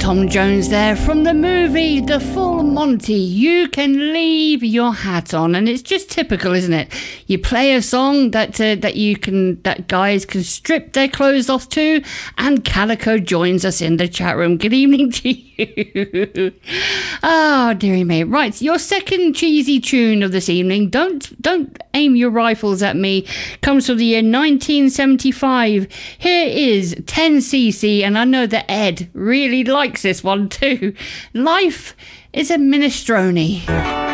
Tom Jones there from the movie The Full Monty. You can leave your hat on, and it's just typical, isn't it? You play a song that guys can strip their clothes off to, and Calico joins us in the chat room. Good evening to you. Oh, dearie me. Right, your second cheesy tune of this evening. Don't aim your rifles at me. Comes from the year 1975. Here is 10cc, and I know that Ed really likes this one too. Life is a minestrone.